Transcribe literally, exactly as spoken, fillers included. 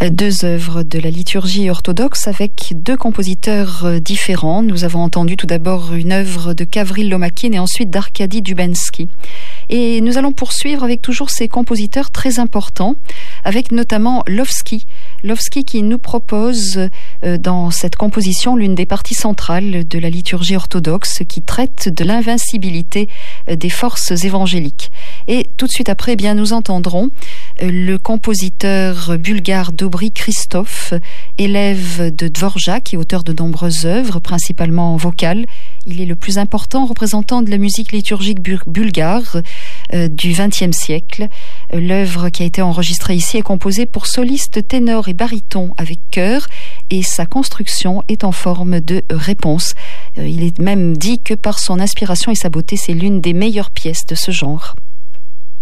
Deux œuvres de la liturgie orthodoxe avec deux compositeurs différents. Nous avons entendu tout d'abord une œuvre de Gavril Lomakin et ensuite d'Arkady Dubensky. Et nous allons poursuivre avec toujours ces compositeurs très importants, avec notamment Lovski. Lovski qui nous propose euh, dans cette composition l'une des parties centrales de la liturgie orthodoxe qui traite de l'invincibilité euh, des forces évangéliques. Et tout de suite après, eh bien, nous entendrons euh, le compositeur bulgare Dobry Christophe, élève de Dvorak et auteur de nombreuses œuvres, principalement vocales. Il est le plus important représentant de la musique liturgique bulgare euh, du vingtième siècle. L'œuvre qui a été enregistrée ici est composée pour solistes, ténors et barytons avec chœur et sa construction est en forme de réponse. Euh, il est même dit que par son inspiration et sa beauté, c'est l'une des meilleures pièces de ce genre.